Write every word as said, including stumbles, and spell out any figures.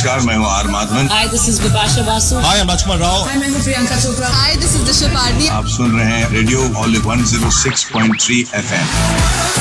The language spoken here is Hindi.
नमस्कार, मैं हूँ are Madhavan. Hi, this is Vipasha Basu. Hi, I'm Rajkumar Rao. Hi, मैं हूँ Priyanka Chopra. Hi, this is Disha Pardi. आप सुन रहे हैं radio olive one zero six point three F M.